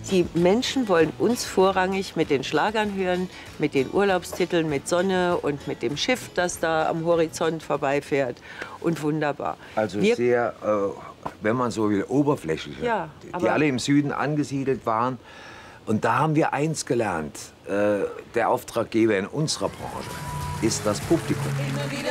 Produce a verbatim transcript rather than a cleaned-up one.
Die Menschen wollen uns vorrangig mit den Schlagern hören, mit den Urlaubstiteln, mit Sonne und mit dem Schiff, das da am Horizont vorbeifährt. Und wunderbar. Also Wir, sehr, äh, wenn man so will, oberflächliche, Ja, die aber- alle im Süden angesiedelt waren. Und da haben wir eins gelernt. Äh, der Auftraggeber in unserer Branche ist das Publikum. Immer wieder